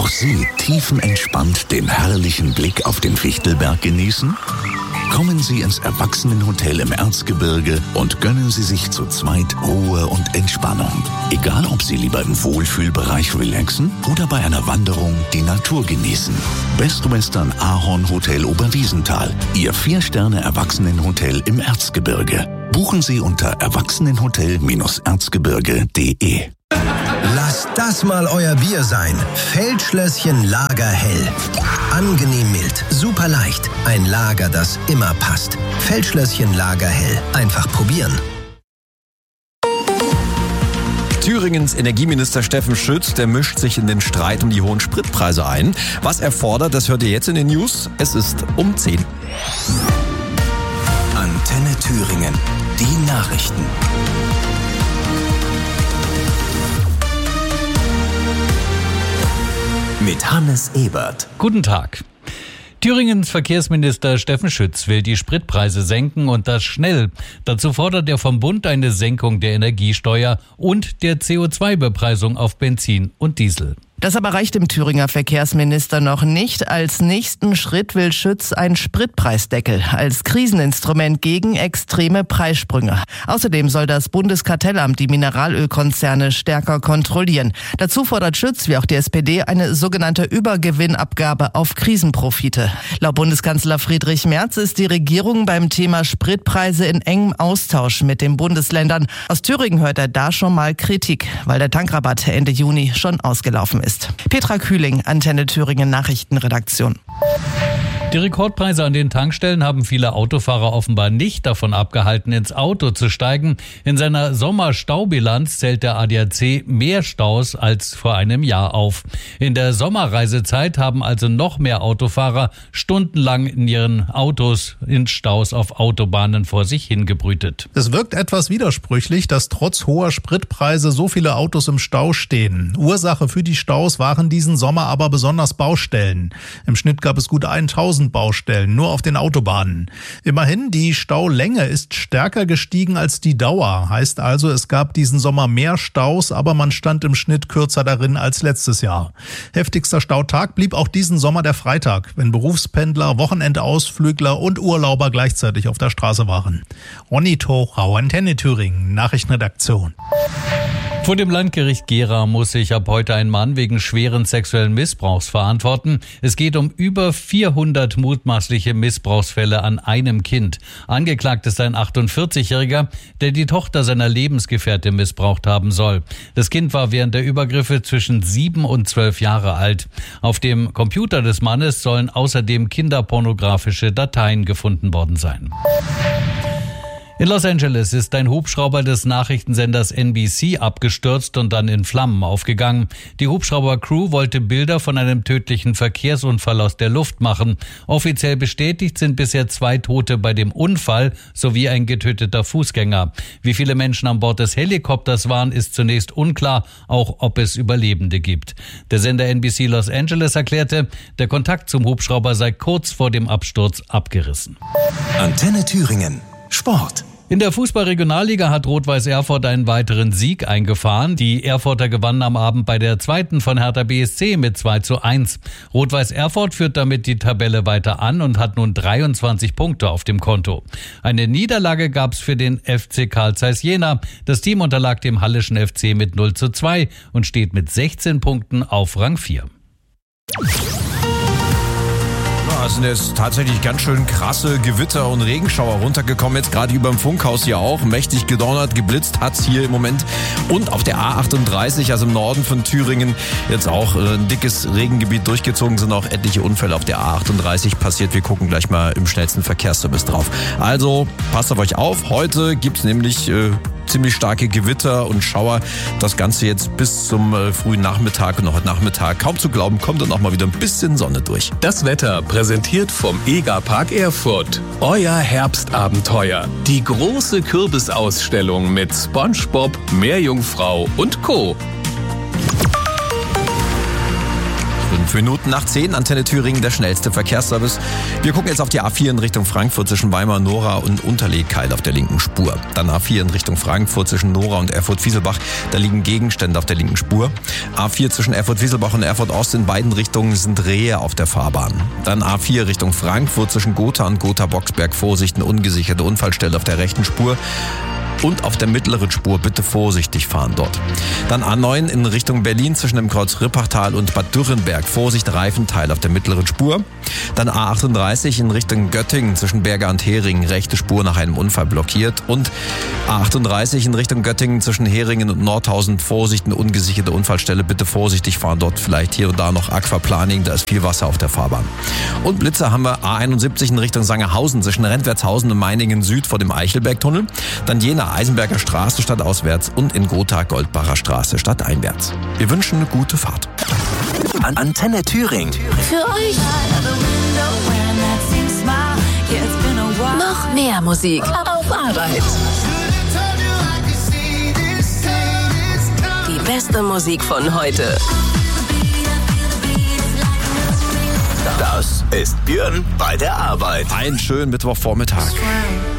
Auch Sie tiefenentspannt den herrlichen Blick auf den Fichtelberg genießen? Kommen Sie ins Erwachsenenhotel im Erzgebirge und gönnen Sie sich zu zweit Ruhe und Entspannung. Egal, ob Sie lieber im Wohlfühlbereich relaxen oder bei einer Wanderung die Natur genießen. Best Western Ahorn Hotel Oberwiesenthal. Ihr 4-Sterne-Erwachsenenhotel im Erzgebirge. Buchen Sie unter erwachsenenhotel-erzgebirge.de. Lasst das mal euer Bier sein. Feldschlösschen Lagerhell. Angenehm mild, super leicht. Ein Lager, das immer passt. Feldschlösschen Lagerhell. Einfach probieren. Thüringens Energieminister Steffen Schütz, der mischt sich in den Streit um die hohen Spritpreise ein. Was er fordert, das hört ihr jetzt in den News. Es ist um 10. Antenne Thüringen. Die Nachrichten. Mit Hannes Ebert. Guten Tag. Thüringens Verkehrsminister Steffen Schütz will die Spritpreise senken und das schnell. Dazu fordert er vom Bund eine Senkung der Energiesteuer und der CO2-Bepreisung auf Benzin und Diesel. Das aber reicht dem Thüringer Verkehrsminister noch nicht. Als nächsten Schritt will Schütz einen Spritpreisdeckel als Kriseninstrument gegen extreme Preissprünge. Außerdem soll das Bundeskartellamt die Mineralölkonzerne stärker kontrollieren. Dazu fordert Schütz, wie auch die SPD, eine sogenannte Übergewinnabgabe auf Krisenprofite. Laut Bundeskanzler Friedrich Merz ist die Regierung beim Thema Spritpreise in engem Austausch mit den Bundesländern. Aus Thüringen hört er da schon mal Kritik, weil der Tankrabatt Ende Juni schon ausgelaufen ist. Petra Kühling, Antenne Thüringen Nachrichtenredaktion. Die Rekordpreise an den Tankstellen haben viele Autofahrer offenbar nicht davon abgehalten, ins Auto zu steigen. In seiner Sommerstaubilanz zählt der ADAC mehr Staus als vor einem Jahr auf. In der Sommerreisezeit haben also noch mehr Autofahrer stundenlang in ihren Autos in Staus auf Autobahnen vor sich hingebrütet. Es wirkt etwas widersprüchlich, dass trotz hoher Spritpreise so viele Autos im Stau stehen. Ursache für die Staus waren diesen Sommer aber besonders Baustellen. Im Schnitt gab es gut 1000 Baustellen, nur auf den Autobahnen. Immerhin, die Staulänge ist stärker gestiegen als die Dauer. Heißt also, es gab diesen Sommer mehr Staus, aber man stand im Schnitt kürzer darin als letztes Jahr. Heftigster Stautag blieb auch diesen Sommer der Freitag, wenn Berufspendler, Wochenendausflügler und Urlauber gleichzeitig auf der Straße waren. Ronny Tochau, Antenne Thüringen, Nachrichtenredaktion. Vor dem Landgericht Gera muss sich ab heute ein Mann wegen schweren sexuellen Missbrauchs verantworten. Es geht um über 400 mutmaßliche Missbrauchsfälle an einem Kind. Angeklagt ist ein 48-Jähriger, der die Tochter seiner Lebensgefährtin missbraucht haben soll. Das Kind war während der Übergriffe zwischen 7 und 12 Jahre alt. Auf dem Computer des Mannes sollen außerdem kinderpornografische Dateien gefunden worden sein. In Los Angeles ist ein Hubschrauber des Nachrichtensenders NBC abgestürzt und dann in Flammen aufgegangen. Die Hubschrauber-Crew wollte Bilder von einem tödlichen Verkehrsunfall aus der Luft machen. Offiziell bestätigt sind bisher 2 Tote bei dem Unfall sowie ein getöteter Fußgänger. Wie viele Menschen an Bord des Helikopters waren, ist zunächst unklar, auch ob es Überlebende gibt. Der Sender NBC Los Angeles erklärte, der Kontakt zum Hubschrauber sei kurz vor dem Absturz abgerissen. Antenne Thüringen. Sport. In der Fußball-Regionalliga hat Rot-Weiß Erfurt einen weiteren Sieg eingefahren. Die Erfurter gewannen am Abend bei der zweiten von Hertha BSC mit 2:1. Rot-Weiß Erfurt führt damit die Tabelle weiter an und hat nun 23 Punkte auf dem Konto. Eine Niederlage gab es für den FC Carl Zeiss Jena. Das Team unterlag dem Halleschen FC mit 0:2 und steht mit 16 Punkten auf Rang 4. Es sind jetzt tatsächlich ganz schön krasse Gewitter und Regenschauer runtergekommen. Jetzt gerade über dem Funkhaus hier auch. Mächtig gedonnert, geblitzt hat's hier im Moment. Und auf der A38, also im Norden von Thüringen, jetzt auch ein dickes Regengebiet durchgezogen. Sind auch etliche Unfälle auf der A38 passiert. Wir gucken gleich mal im schnellsten Verkehrsservice drauf. Also passt auf euch auf. Heute gibt's nämlich ziemlich starke Gewitter und Schauer. Das Ganze jetzt bis zum frühen Nachmittag und noch heute Nachmittag. Kaum zu glauben, kommt dann auch mal wieder ein bisschen Sonne durch. Das Wetter präsentiert vom EGA-Park Erfurt. Euer Herbstabenteuer. Die große Kürbisausstellung mit SpongeBob, Meerjungfrau und Co. Minuten nach 10, Antenne Thüringen, der schnellste Verkehrsservice. Wir gucken jetzt auf die A4 in Richtung Frankfurt zwischen Weimar, Nora und Unterlegkeil auf der linken Spur. Dann A4 in Richtung Frankfurt zwischen Nora und Erfurt-Wieselbach, da liegen Gegenstände auf der linken Spur. A4 zwischen Erfurt-Wieselbach und Erfurt-Ost, in beiden Richtungen sind Rehe auf der Fahrbahn. Dann A4 Richtung Frankfurt zwischen Gotha und Gotha-Boxberg, Vorsicht, eine ungesicherte Unfallstelle auf der rechten Spur. Und auf der mittleren Spur bitte vorsichtig fahren dort. Dann A9 in Richtung Berlin zwischen dem Kreuz Rippachtal und Bad Dürrenberg. Vorsicht, Reifenteil auf der mittleren Spur. Dann A38 in Richtung Göttingen zwischen Berger und Heringen. Rechte Spur nach einem Unfall blockiert. Und A38 in Richtung Göttingen zwischen Heringen und Nordhausen. Vorsicht, eine ungesicherte Unfallstelle. Bitte vorsichtig fahren dort. Vielleicht hier und da noch Aquaplaning. Da ist viel Wasser auf der Fahrbahn. Und Blitzer haben wir A71 in Richtung Sangerhausen zwischen Rentwertshausen und Meiningen Süd vor dem Eichelbergtunnel. Dann Jena Eisenberger Straße stadtauswärts und in Gotha Goldbacher Straße stadteinwärts. Wir wünschen eine gute Fahrt. Antenne Thüringen. Für euch. Noch mehr Musik auf Arbeit. Die beste Musik von heute. Das ist Björn bei der Arbeit. Einen schönen Mittwochvormittag.